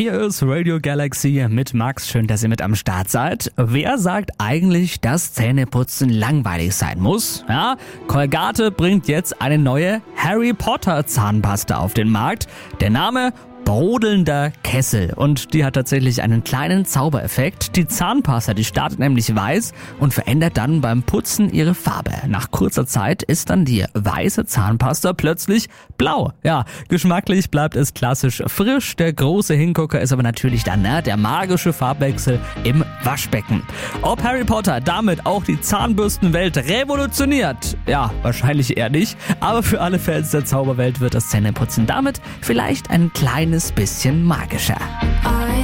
Hier ist Radio Galaxy mit Max. Schön, dass ihr mit am Start seid. Wer sagt eigentlich, dass Zähneputzen langweilig sein muss? Ja, Colgate bringt jetzt eine neue Harry Potter Zahnpasta auf den Markt. Der Name: brodelnder Kessel, und die hat tatsächlich einen kleinen Zaubereffekt. Die Zahnpasta, die startet nämlich weiß und verändert dann beim Putzen ihre Farbe. Nach kurzer Zeit ist dann die weiße Zahnpasta plötzlich blau. Ja, geschmacklich bleibt es klassisch frisch. Der große Hingucker ist aber natürlich dann der magische Farbwechsel im Waschbecken. Ob Harry Potter damit auch die Zahnbürstenwelt revolutioniert? Ja, wahrscheinlich eher nicht. Aber für alle Fans der Zauberwelt wird das Zähneputzen damit vielleicht ein kleines bisschen magischer.